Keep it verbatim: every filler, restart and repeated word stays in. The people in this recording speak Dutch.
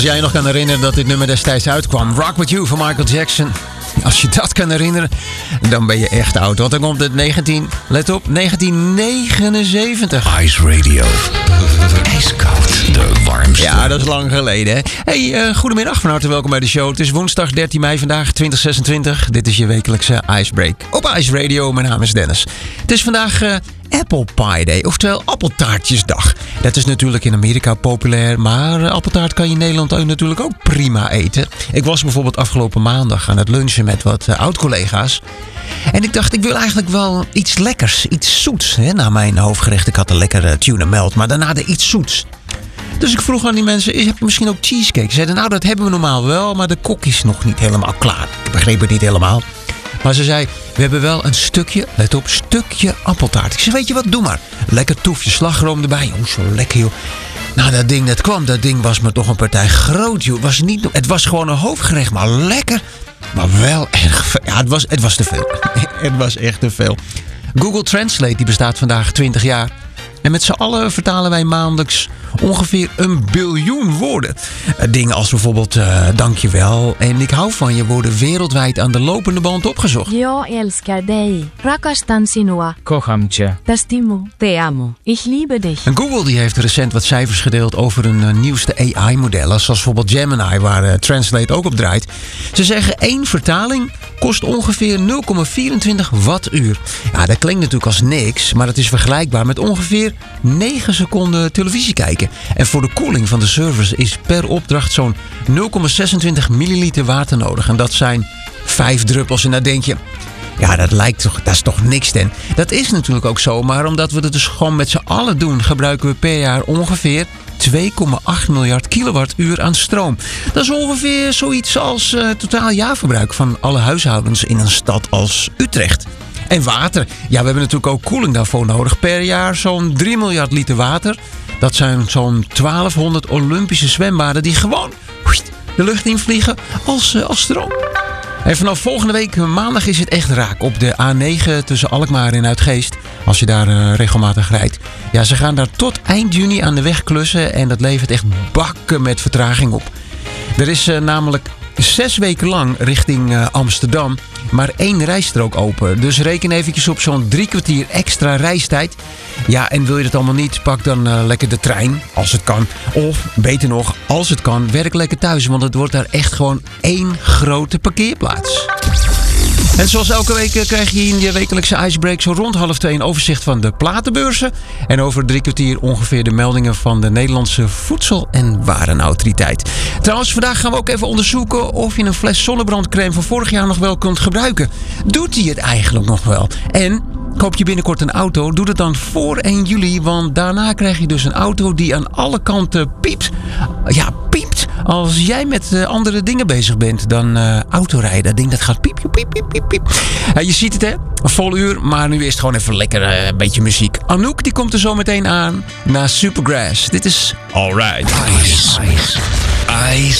Als jij je nog kan herinneren dat dit nummer destijds uitkwam. Rock With You van Michael Jackson. Als je dat kan herinneren, dan ben je echt oud. Want dan komt het negentien, let op, negentien negenenzeventig. Ice Radio. IJskoud. De warmste. Ja, dat is lang geleden, hè? Hey, uh, goedemiddag, van harte welkom bij de show. Het is woensdag dertien mei vandaag, twintig zesentwintig. Dit is je wekelijkse Icebreak op Ice Radio. Mijn naam is Dennis. Het is vandaag uh, Apple Pie Day, oftewel appeltaartjesdag. Dat is natuurlijk in Amerika populair, maar uh, appeltaart kan je in Nederland ook natuurlijk ook prima eten. Ik was bijvoorbeeld afgelopen maandag aan het lunchen met wat uh, oud-collega's. En ik dacht, ik wil eigenlijk wel iets lekkers, iets zoets. Hè? Na mijn hoofdgerecht, ik had een lekkere tuna melt, maar daarna de iets zoets. Dus ik vroeg aan die mensen, heb je misschien ook cheesecake? Ze zeiden, nou dat hebben we normaal wel, maar de kok is nog niet helemaal klaar. Ik begreep het niet helemaal. Maar ze zei, we hebben wel een stukje, let op, stukje appeltaart. Ik zei, weet je wat, doe maar. Lekker toefje slagroom erbij. Oh, zo lekker joh. Nou, dat ding dat kwam, dat ding was me toch een partij groot joh. Het was, niet, het was gewoon een hoofdgerecht, maar lekker. Maar wel erg veel. Ja, het was, het was te veel. Het was echt te veel. Google Translate die bestaat vandaag twintig jaar. En met z'n allen vertalen wij maandelijks ongeveer een biljoen woorden. Dingen als bijvoorbeeld uh, dankjewel en ik hou van je worden wereldwijd aan de lopende band opgezocht. Jag älskar dig. Rakastan sinua. Kocham cię. Testimo. Te amo. Ich liebe dich. En Google die heeft recent wat cijfers gedeeld over hun uh, nieuwste A I-modellen. Zoals bijvoorbeeld Gemini, waar uh, Translate ook op draait. Ze zeggen één vertaling kost ongeveer nul komma vierentwintig wattuur. Ja, dat klinkt natuurlijk als niks, maar het is vergelijkbaar met ongeveer negen seconden televisie kijken. En voor de koeling van de servers is per opdracht zo'n nul komma zesentwintig milliliter water nodig. En dat zijn vijf druppels. En dan denk je, ja, dat lijkt toch, dat is toch niks, Den. Dat is natuurlijk ook zo, maar omdat we het dus gewoon met z'n allen doen, gebruiken we per jaar ongeveer twee komma acht miljard kilowattuur aan stroom. Dat is ongeveer zoiets als uh, totaal jaarverbruik van alle huishoudens in een stad als Utrecht. En water. Ja, we hebben natuurlijk ook koeling daarvoor nodig. Per jaar zo'n drie miljard liter water. Dat zijn zo'n twaalfhonderd Olympische zwembaden die gewoon de lucht invliegen als, uh, als stroom. En vanaf volgende week maandag is het echt raak op de A negen tussen Alkmaar en Uitgeest. Als je daar uh, regelmatig rijdt. Ja, ze gaan daar tot eind juni aan de weg klussen. En dat levert echt bakken met vertraging op. Er is uh, namelijk zes weken lang richting uh, Amsterdam maar één rijstrook open. Dus reken eventjes op zo'n drie kwartier extra reistijd. Ja, en wil je dat allemaal niet, pak dan uh, lekker de trein, als het kan. Of, beter nog, als het kan, werk lekker thuis. Want het wordt daar echt gewoon één grote parkeerplaats. En zoals elke week uh, krijg je in je wekelijkse Icebreak zo rond half twee een overzicht van de platenbeurzen. En over drie kwartier ongeveer de meldingen van de Nederlandse Voedsel- en Warenautoriteit. Trouwens, vandaag gaan we ook even onderzoeken of je een fles zonnebrandcrème van vorig jaar nog wel kunt gebruiken. Doet die het eigenlijk nog wel? En koop je binnenkort een auto, doe het dan voor één juli. Want daarna krijg je dus een auto die aan alle kanten piept. Ja, piept. Als jij met uh, andere dingen bezig bent dan uh, autorijden. Dat ding dat gaat piep, piep, piep, piep, piep. Uh, je ziet het, hè? Een vol uur, maar nu is het gewoon even lekker uh, een beetje muziek. Anouk, die komt er zo meteen aan na Supergrass. Dit is Alright. Ice. Ice. Ice